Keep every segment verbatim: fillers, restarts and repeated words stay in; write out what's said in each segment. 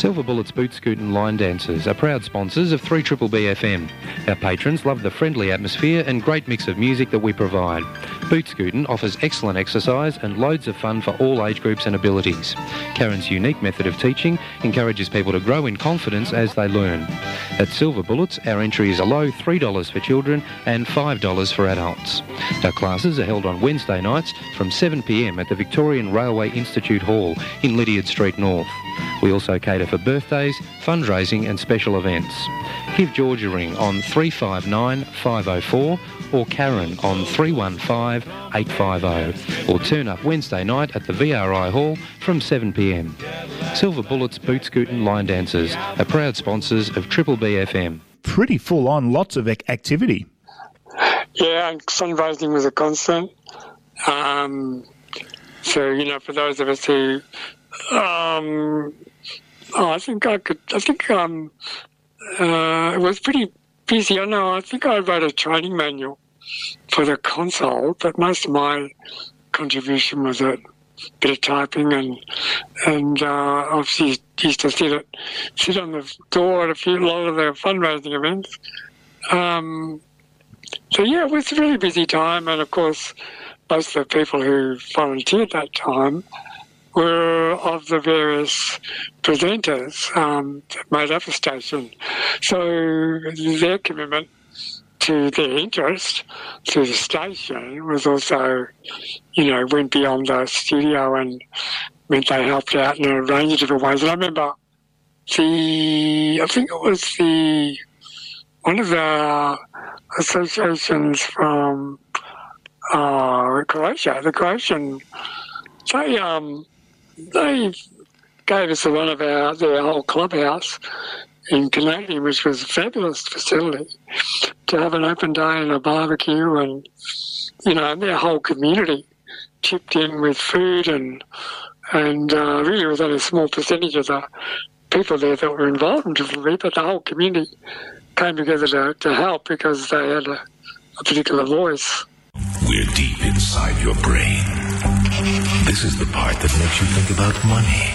Silver Bullets Boot Scoot and Line Dancers are proud sponsors of three B B F M. Our patrons love the friendly atmosphere and great mix of music that we provide. Boot Scootin' offers excellent exercise and loads of fun for all age groups and abilities. Karen's unique method of teaching encourages people to grow in confidence as they learn. At Silver Bullets, our entry is a low three dollars for children and five dollars for adults. Our classes are held on Wednesday nights from seven p m at the Victorian Railway Institute Hall in Lydiard Street North. We also cater for birthdays, fundraising and special events. Give George a ring on three five nine, five oh four or Karen on three one five, eight five oh, or turn up Wednesday night at the V R I Hall from seven p m. Silver Bullets Boot Scootin' Line Dancers are proud sponsors of Triple B F M. Pretty full on, lots of ac- activity. Yeah, and fundraising was a constant. Um, so, you know, for those of us who... Um, oh, I think I could... I think um, uh, it was pretty busy. I know, I think I wrote a training manual for the console, but most of my contribution was a bit of typing and and uh, obviously used to sit at, sit on the door at a few a lot of the fundraising events. Um, so yeah, it was a really busy time, and of course, most of the people who volunteered that time were of the various presenters um, that made up the station. So their commitment to their interest to the station was also, you know, went beyond the studio and meant they helped out in a range of different ways. And I remember the, I think it was the, one of the associations from uh, Croatia, the Croatian, they, um, they gave us a run of our, their whole clubhouse in Canadian, which was a fabulous facility to have an open day and a barbecue, and, you know, their whole community chipped in with food, and and uh, really it was only a small percentage of the people there that were involved in Triple B, but the whole community came together to, to help because they had a, a particular voice. We're deep inside your brain. This is the part that makes you think about money.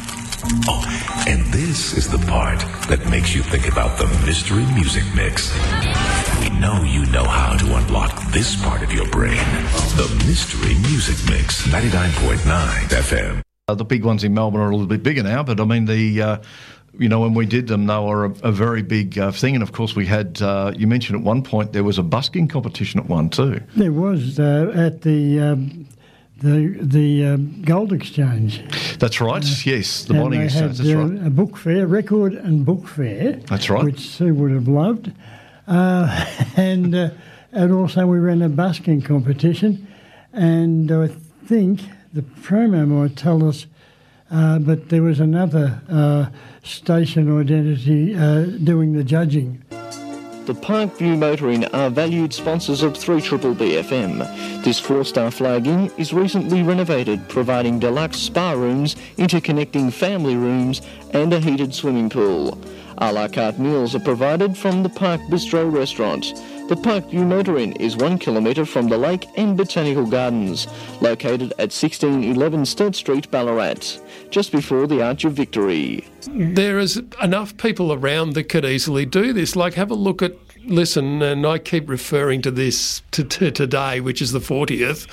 Oh, and this is the part that makes you think about the Mystery Music Mix. We know you know how to unlock this part of your brain. The Mystery Music Mix, ninety-nine point nine F M. Uh, the big ones in Melbourne are a little bit bigger now, but I mean, the uh, you know, when we did them, they were a, a very big uh, thing. And of course, we had, uh, you mentioned at one point, there was a busking competition at one too. There was uh, at the... Um The the um, Gold Exchange. That's right. Uh, yes, the bonding exchange. That's uh, right. A book fair, record and book fair. That's right. Which Sue would have loved, uh, and uh, and also we ran a busking competition, and I think the promo might tell us, uh, but there was another uh, station identity uh, doing the judging. The Parkview Motoring are valued sponsors of three B B F M. This four-star flagging is recently renovated, providing deluxe spa rooms, interconnecting family rooms and a heated swimming pool. A la carte meals are provided from the Park Bistro restaurant. The Parkview Motoring is one kilometre from the lake and botanical gardens, located at sixteen eleven Sturt Street, Ballarat, just before the Arch of Victory. There is enough people around that could easily do this. Like, have a look at, listen, and I keep referring to this to, to today, which is the fortieth.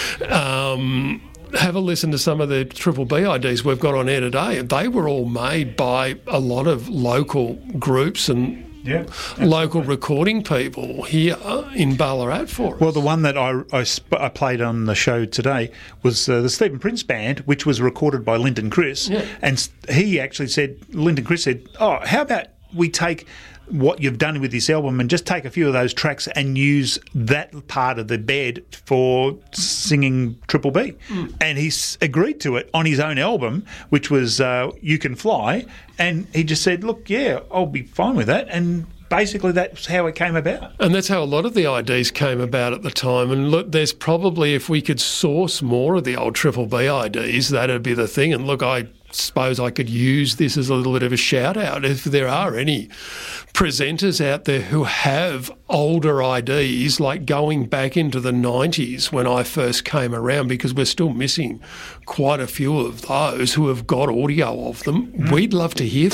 Um, have a listen to some of the Triple B I Ds we've got on air today. They were all made by a lot of local groups and Yeah, local recording people here in Ballarat for us. Well, the one that I, I, sp- I played on the show today was uh, the Stephen Prince Band, which was recorded by Lyndon Chris. Yeah. And he actually said, Lyndon Chris said, oh, how about we take what you've done with this album and just take a few of those tracks and use that part of the bed for singing Triple B. Mm. And he's agreed to it on his own album, which was uh, You Can Fly, and he just said, look, yeah, I'll be fine with that. And basically that's how it came about. And that's how a lot of the I Ds came about at the time. And look, there's probably, if we could source more of the old Triple B I Ds, that'd be the thing. And look, I suppose I could use this as a little bit of a shout out. If there are any presenters out there who have older I Ds, like going back into the nineties when I first came around, because we're still missing quite a few of those who have got audio of them, we'd love to hear